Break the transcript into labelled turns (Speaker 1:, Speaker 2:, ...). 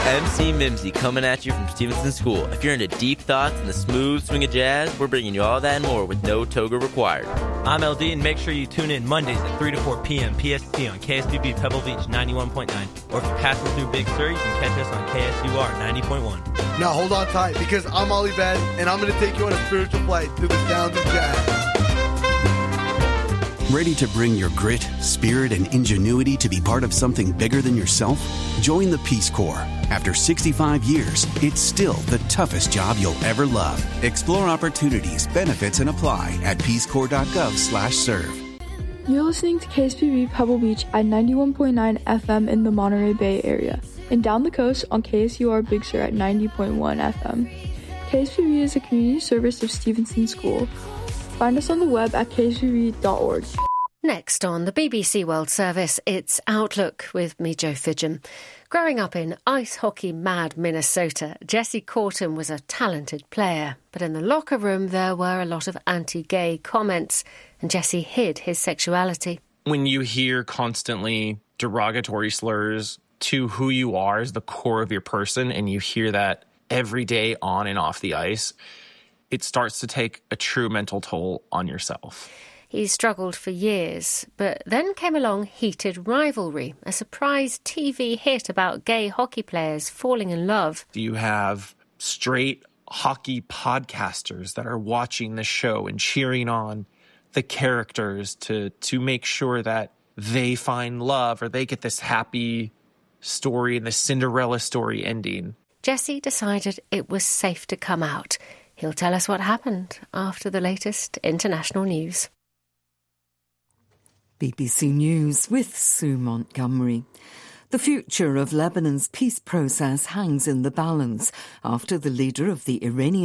Speaker 1: MC Mimsy coming at you from Stevenson School. If you're into deep thoughts and the smooth swing of jazz, we're bringing you all that and more with no toga required.
Speaker 2: I'm LD, and make sure you tune in Mondays at 3 to 4 p.m. PST on KSTB Pebble Beach 91.9. Or if you're passing through Big Sur, you can catch us on KSUR 90.1.
Speaker 3: Now hold on tight, because I'm Ollie Ben, and I'm going to take you on a spiritual flight through the sounds of jazz.
Speaker 4: Ready to bring your grit, spirit, and ingenuity to be part of something bigger than yourself? Join the Peace Corps. After 65 years, it's still the toughest job you'll ever love. Explore opportunities, benefits, and apply at peacecorps.gov/serve.
Speaker 5: You're listening to KSPB Pebble Beach at 91.9 FM in the Monterey Bay area, and down the coast on KSUR Big Sur at 90.1 FM. KSPB is a community service of Stevenson School. Find us on the web at kspb.org.
Speaker 6: Next on the BBC World Service, it's Outlook with me, Jo Fidgen. Growing up in ice hockey mad Minnesota, Jesse Corton was a talented player. But in the locker room, there were a lot of anti-gay comments, and Jesse hid his sexuality.
Speaker 7: When you hear constantly derogatory slurs to who you are as the core of your person, and you hear that every day on and off the ice, it starts to take a true mental toll on yourself.
Speaker 6: He struggled for years, but then came along Heated Rivalry, a surprise TV hit about gay hockey players falling in love.
Speaker 7: You have straight hockey podcasters that are watching the show and cheering on the characters to make sure that they find love or they get this happy story and the Cinderella story ending.
Speaker 6: Jesse decided it was safe to come out. He'll tell us what happened after the latest international news.
Speaker 8: BBC News with Sue Montgomery. The future of Lebanon's peace process hangs in the balance after the leader of the Iranian